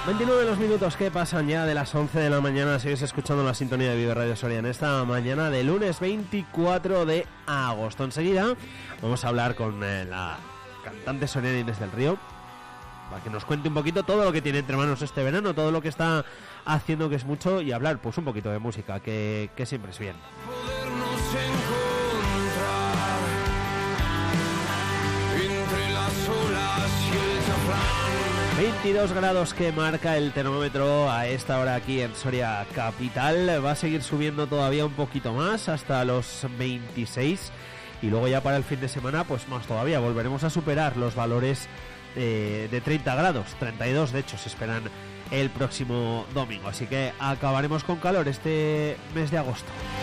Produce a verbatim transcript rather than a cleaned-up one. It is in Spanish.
veintinueve los minutos que pasan ya de las once de la mañana. Sigues escuchando la sintonía de Vive Radio Soria en esta mañana de lunes veinticuatro de agosto. Enseguida vamos a hablar con eh, la cantante soriana Inés del Río, para que nos cuente un poquito todo lo que tiene entre manos este verano, todo lo que está haciendo, que es mucho, y hablar pues un poquito de música, que, que siempre es bien. veintidós grados que marca el termómetro a esta hora aquí en Soria Capital. Va a seguir subiendo todavía un poquito más hasta los veintiséis, y luego ya para el fin de semana pues más todavía, volveremos a superar los valores eh, de treinta grados, treinta y dos de hecho se esperan el próximo domingo, así que acabaremos con calor este mes de agosto.